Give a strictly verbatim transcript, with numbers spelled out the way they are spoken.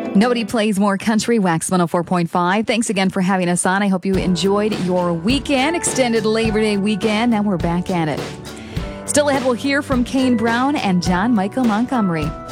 Nobody plays more country. Wax one oh four point five. Thanks again for having us on. I hope you enjoyed your weekend, extended Labor Day weekend. Now we're back at it. Still ahead, we'll hear from Kane Brown and John Michael Montgomery.